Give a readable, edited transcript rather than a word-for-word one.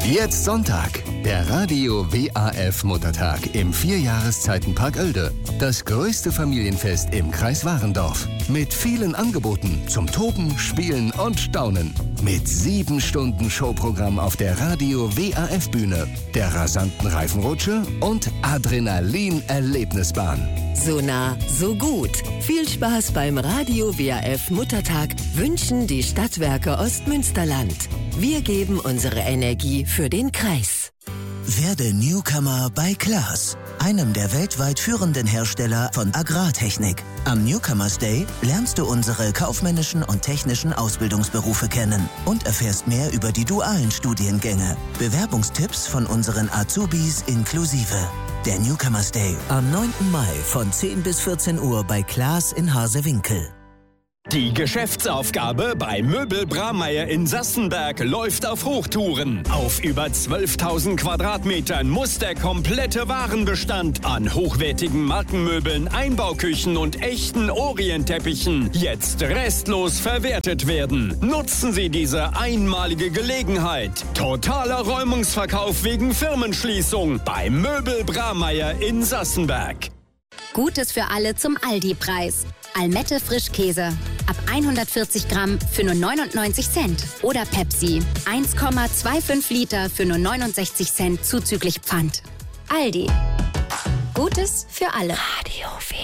Jetzt Sonntag, der Radio WAF Muttertag im 4-Jahreszeitenpark Oelde. Das größte Familienfest im Kreis Warendorf. Mit vielen Angeboten zum Toben, Spielen und Staunen. Mit 7 Stunden Showprogramm auf der Radio WAF Bühne, der rasanten Reifenrutsche und Adrenalin-Erlebnisbahn. So nah, so gut. Viel Spaß beim Radio WAF Muttertag wünschen die Stadtwerke Ostmünsterland. Wir geben unsere Energie für den Kreis. Werde Newcomer bei Klaas, einem der weltweit führenden Hersteller von Agrartechnik. Am Newcomers Day lernst du unsere kaufmännischen und technischen Ausbildungsberufe kennen und erfährst mehr über die dualen Studiengänge. Bewerbungstipps von unseren Azubis inklusive. Der Newcomers Day am 9. Mai von 10 bis 14 Uhr bei Klaas in Harsewinkel. Die Geschäftsaufgabe bei Möbel Bramayr in Sassenberg läuft auf Hochtouren. Auf über 12.000 Quadratmetern muss der komplette Warenbestand an hochwertigen Markenmöbeln, Einbauküchen und echten Orientteppichen jetzt restlos verwertet werden. Nutzen Sie diese einmalige Gelegenheit. Totaler Räumungsverkauf wegen Firmenschließung bei Möbel Bramayr in Sassenberg. Gutes für alle zum Aldi-Preis. Almette Frischkäse. Ab 140 Gramm für nur 99 Cent. Oder Pepsi. 1,25 Liter für nur 69 Cent zuzüglich Pfand. Aldi. Gutes für alle. Radio